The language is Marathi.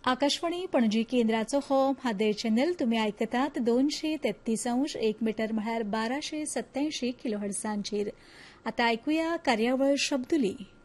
आकाशवाणी पणजी केंद्राचो हो म्हादय चॅनल तुमी आयकतात 233.1 मीटर म्हळ्यार 1287 किलोहर्ट्झांचेर. आतां आयकुया कार्यावळ शब्दुली.